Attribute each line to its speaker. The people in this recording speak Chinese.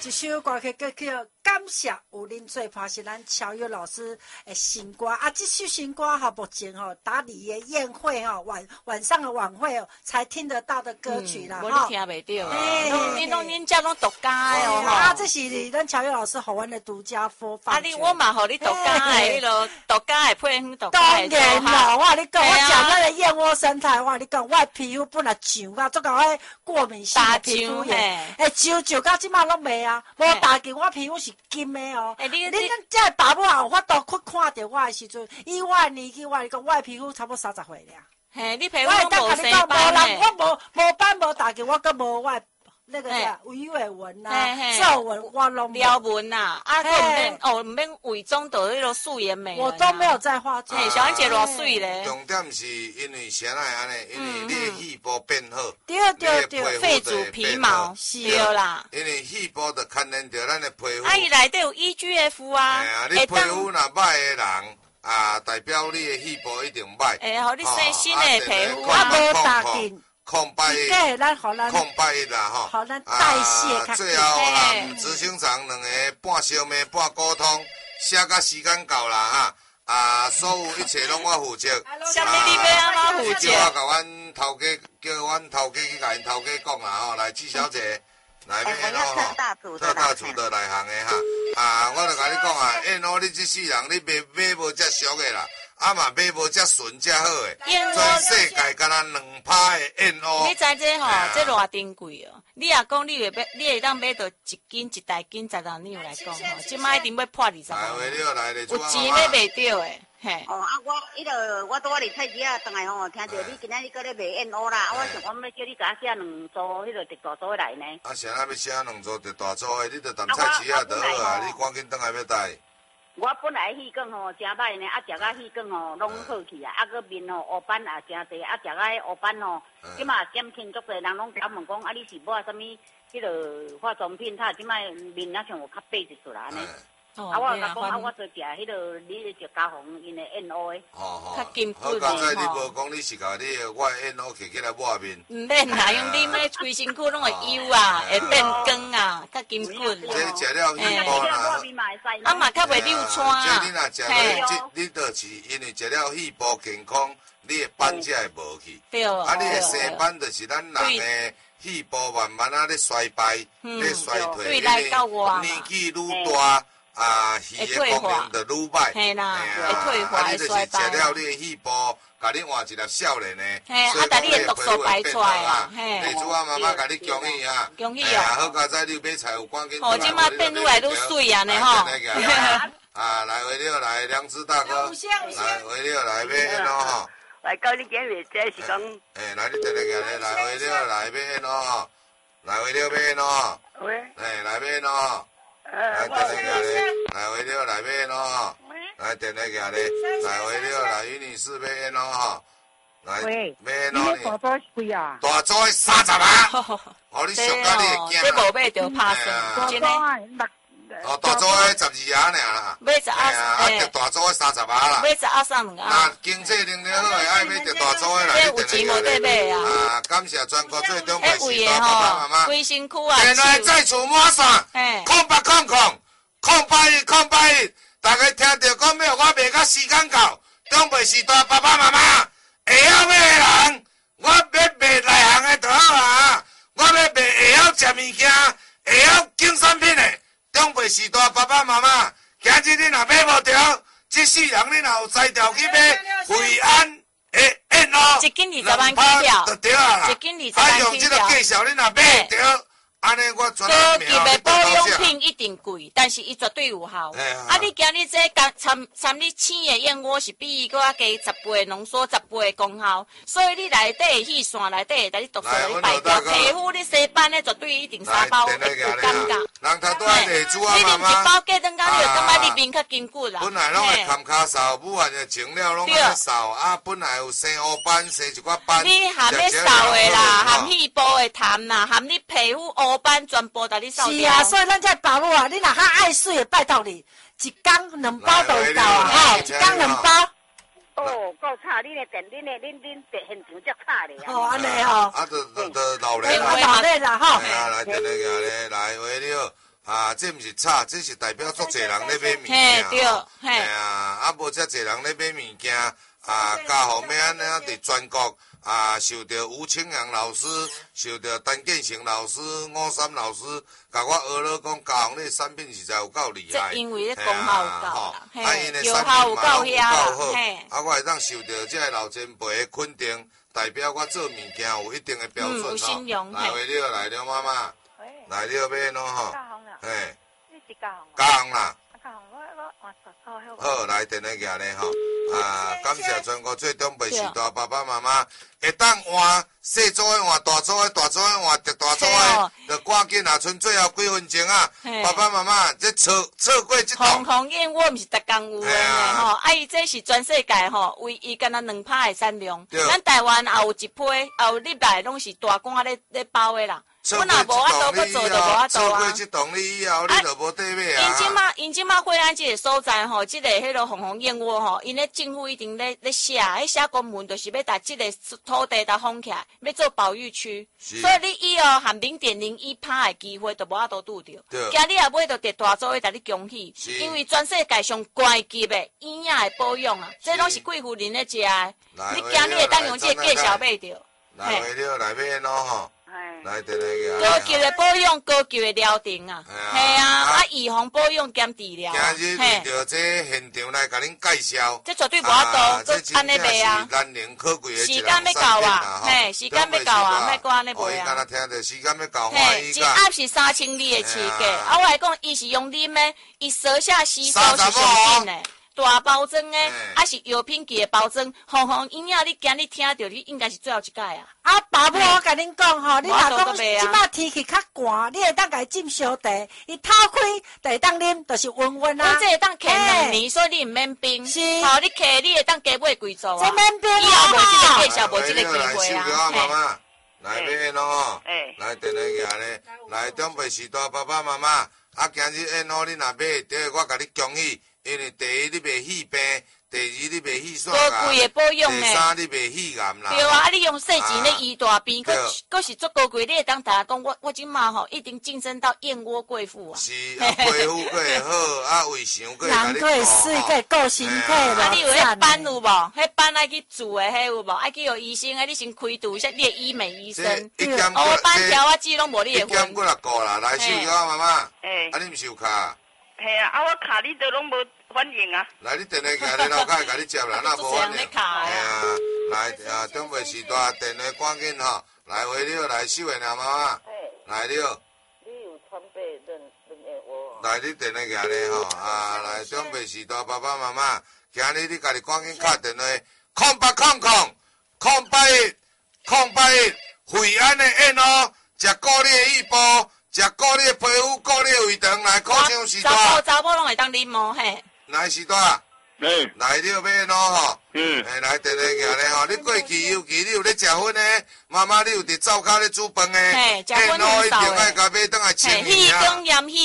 Speaker 1: 一首歌曲叫《感谢有恁做伴》，是咱乔友老师的新歌啊。这首新歌哈，目前哈打理的宴会哈晚上的晚会哦，才听得到的歌曲啦。
Speaker 2: 我你听袂到，恁这拢独家的哦。
Speaker 1: 啊，这是咱乔友老师给阮的独家播放。
Speaker 2: 啊，我嘛互你独家的迄落独家的配方，独家的。
Speaker 1: 当然啦，我跟你讲，我食那个燕窝生态，我跟你讲，我的皮肤本来痒啊，做到迄过敏性的皮肤炎，就到即马拢袂啊，无大件我皮肤是金的哦。你这爸母有法度去看到我的时阵，以我的年纪，我跟你讲，我的皮肤差不多30岁了。
Speaker 2: 嘿，你皮肤拢无生斑
Speaker 1: 嘞。我无斑无大件，我搁无我。那个啥，鱼尾纹呐、皱纹、我拢
Speaker 2: 撩纹呐，唔免伪装到迄个素颜美。
Speaker 1: 我都没有在化妆。
Speaker 2: 小安姐偌水咧。
Speaker 3: 重点是因为啥来安尼？因为你的细胞变好，
Speaker 2: 对，肺主皮毛对啦。
Speaker 3: 因为细胞就牵连到咱的皮肤。
Speaker 2: 伊内底有 EGF 啊。
Speaker 3: 你皮肤若歹的人啊，代表你的细胞一定歹。
Speaker 2: 互你生新的皮肤
Speaker 1: 啊，无大件。
Speaker 3: 抗败疫啦吼，
Speaker 1: 好咱代谢
Speaker 3: 最后执行长两个半烧麦半沟通，写到时间到啦哈，所有一切拢我负责。
Speaker 2: 啥物你要安怎负责？
Speaker 3: 叫我甲阮头家，去甲因头家讲啦吼，来季小姐，来要安怎吼？特大厨的来行的哈，我就甲你讲啊，你这世人你买无遮俗的啦。嘛买无遮纯遮好诶，全世界敢若2%的燕窝。
Speaker 2: 你知这吼，这偌珍贵哦！你若讲你会当买到一斤一大斤16两来讲吼，即摆一定要破20万。有钱买袂到诶，嘿。
Speaker 4: 我拄伫菜市啊，转来吼，听到你今仔日搁咧卖燕窝啦，我想讲要叫你甲我写2组迄个特大组来呢。
Speaker 3: 啥要写2组特大组诶？你着踮菜市啊就好啊，你赶紧转来要带。
Speaker 4: 我本来戏梗吼真歹呢，食到戏梗吼拢好去啊，搁面吼黑斑也真济，食到迄黑斑吼，即马减轻足侪，人拢甲问讲，你是买啥物迄个化妆品，他即摆面啊像有较白一撮啦安尼。我甲讲我做食迄个，你就加红因的燕窝的。
Speaker 2: 较金贵
Speaker 3: 好，刚才你无讲你是甲你我的燕窝摕起来抹面。
Speaker 2: 唔免啦，用你买规身躯拢会油啊，会变光啊，较金贵。
Speaker 3: 这食了细胞啦，
Speaker 2: 嘛较袂溜穿啊。
Speaker 3: 这你若食了，你就是因为食了细胞健康，你的斑才会无去。
Speaker 2: 对。
Speaker 3: 你的生斑就是咱人的细胞慢慢咧衰败，咧衰退，年纪愈大。鱼的功能就愈歹，
Speaker 2: 嘿啦，会退化，
Speaker 3: 你就是食了你的细胞，甲你换一粒少年的，
Speaker 2: 所以你的毒素排出来啊，
Speaker 3: 嘿。地主啊，妈妈甲你恭喜啊，
Speaker 2: 恭喜哦！
Speaker 3: 好佳哉，你买菜有赶紧。
Speaker 2: 即马变愈来愈水啊，呢吼。
Speaker 3: 来回了来，良知大哥，来回了来买燕窝吼。
Speaker 4: 来教你今日这是讲。
Speaker 3: 来你等下来，来回了来买燕窝吼，来回了买燕窝。
Speaker 4: 喂。
Speaker 3: 来买燕窝。来电来行咧，来回了来买喏，来电来行咧，来回了来于女士买喏吼，来买喏。
Speaker 5: 大组是几啊？
Speaker 3: 大组30万，哦，你俗到你会惊
Speaker 2: 啦。这无买就拍算，真
Speaker 5: 的。
Speaker 3: 大组12啊尔啦，
Speaker 2: 买12，
Speaker 3: 得大组30万啦。
Speaker 2: 买12送2啊。
Speaker 3: 那经济能力好诶，爱买得大组诶来，
Speaker 2: 有钱无得买啊。
Speaker 3: 感谢全国最中国时代爸爸妈妈。
Speaker 2: 规身躯啊。
Speaker 3: 电话再次满线，0800，大家听到讲咩？我卖到时间到，中国时代爸爸妈妈会晓买诶人，我要卖内行诶就好啊！我要卖会晓食物件、会晓经产品诶，中国时代爸爸妈妈，今日你若买无着，这世人你若有才调去买惠安诶燕窝，
Speaker 2: 一斤20万起跳，
Speaker 3: 就对啊！
Speaker 2: 一斤20万起跳。
Speaker 3: 用这个介绍，你若买着。安尼我全
Speaker 2: 高级的保养品一定贵，但是伊绝对有效。你今日这掺你青的燕窝是比伊搁加10倍浓缩10倍功效，所以你内底细线内底会甲你毒素你排掉，皮肤你洗斑的绝对一定3包会有感觉。
Speaker 3: 人头拄爱地主啊妈妈，
Speaker 2: 你啉1包过等下，你就感觉你面较紧骨啦。
Speaker 3: 本来拢会砍骹扫，母汉的前了拢爱扫，本来有生黑斑，生一寡斑。
Speaker 2: 你含咧扫的啦，含细胞的痰啦，含你皮肤黑斑全部甲你扫掉。
Speaker 1: 是啊，所以咱这保罗啊，你若较爱水的，拜托你，一工2包就有够啊，吼，一工2包。
Speaker 4: 哦，够差，恁的现场足差咧。
Speaker 1: 哦，安尼哦。
Speaker 3: 就老咧啦。
Speaker 1: 老咧啦，吼。
Speaker 3: 来，电来行咧，来回了。 这毋是吵，这是代表足侪人咧买物件。
Speaker 2: 嘿，对，嘿。
Speaker 3: 无遮侪人咧买物件，家后面安尼伫全国受到吴清阳老师、受到陈建成老师、吴三老师，甲我学了讲，家红咧产品实在有够厉害。
Speaker 2: 因为咧功效有够，
Speaker 3: 因咧产品嘛有够好，我会当受到这个老前辈的肯定，代表我做物件有一定的标准
Speaker 2: 有信用。
Speaker 3: 来了，来了，妈妈，来了买喏吼。嘿，
Speaker 5: 你是家红？
Speaker 3: 家红啦。
Speaker 5: 家红，我换10套
Speaker 3: 好，来电话举咧吼。感谢全国最长辈时代爸爸妈妈，会当换小组的换大组的，大组的换特大组的，就赶紧啊！剩最后几分钟啊！爸爸妈妈，这错过这档。
Speaker 2: 红燕窝毋是逐工有诶吼，伊这是全世界吼唯一敢若2拍的产量。咱台湾也有一批，也有入来拢是大官咧包的啦。我若无法度要做，就无法度啊！
Speaker 3: 错过这档你以后，你就无地买啊！
Speaker 2: 因即马惠安这个所在吼，这个迄个红燕窝吼，因咧政府一定咧写，迄写公文就是要把这个土地甲封起来，要做保育区。所以你以后含0.01%的机会都无法度拄着。今日也买到第大组的，甲你恭喜，因为全世界上高级的营养的保养啊，这拢是贵妇人咧食的。你今日会当用这个介绍买着。
Speaker 3: 来了，来买喏吼。来，电话个。
Speaker 2: 高级的保养，高级的疗程啊，系啊，预防保养兼治疗。
Speaker 3: 今日为着这现场来甲恁介绍，
Speaker 2: 这绝对无法度，这安尼卖啊。
Speaker 3: 难能可贵的
Speaker 2: 时间要到啊，嘿，时间要到啊，莫搁安尼卖啊。
Speaker 3: 伊敢若听着时间要到，
Speaker 2: 嘿，一盒是3000粒的起价，我来讲，伊是用啉的，伊舌下吸收是上紧的。大包装的，还是药品级的包装，红营养，你今日听到，你应该是最后一届啊。
Speaker 1: 爸母，我甲恁讲吼，你若讲即摆天气较寒，你会当甲伊浸烧茶，伊透开就会当啉，就是温温啊。
Speaker 2: 你这会当徛2年，所以你毋免冰。
Speaker 1: 是。
Speaker 2: 好，你徛你会当加买几组啊？
Speaker 1: 这免冰啊！
Speaker 2: 以后无这个介绍，无这个机会
Speaker 3: 啊。妈妈，来买喏，来电话举咧，来长辈时代爸爸妈妈，今日因喏，你若买，第一我甲你恭喜。因为第一你袂起病，第二你袂起酸
Speaker 2: 高贵的保养呢，
Speaker 3: 第三你袂起癌啦。
Speaker 2: 对啊，你用细钱咧医大病，佫是足高贵，你会当大家讲我即马吼一定晋升到燕窝贵妇啊。
Speaker 3: 是，贵妇佫会好，胃肠佫会甲你顾。
Speaker 1: 人佫会水，佫会顾身体啦。
Speaker 2: 你有迄班有无？迄班爱去做的，迄有无？爱去有医生的，你先开除下你的医美医生。我班条啊记拢无你的份。
Speaker 3: 1减几6个啦，来收卡妈妈。啊，你毋收卡？
Speaker 5: 系啊，我卡你都拢无反应啊！
Speaker 3: 来，你电话行，你老家甲你接啦，那无反应。
Speaker 2: 系啊，
Speaker 3: 来长辈时代电话赶紧吼，来回了，来收的啦，妈妈。来了。
Speaker 5: 你有传辈认我。
Speaker 3: 来，你电话行咧吼，来长辈时代爸爸妈妈，今日你家己赶紧敲电话，0800-081-081，惠安的宴哦，食高丽的玉煲。食高丽皮肤、高丽胃肠来考上时代。
Speaker 2: 查某拢会当啉哦，嘿。
Speaker 3: 来时代。来了买喏吼。来电话举咧吼，你过去尤其你有咧食薰的，妈妈你有伫灶骹咧煮饭的，
Speaker 2: 嘿，食薰很少的。
Speaker 3: 一定爱甲买倒来清理啊。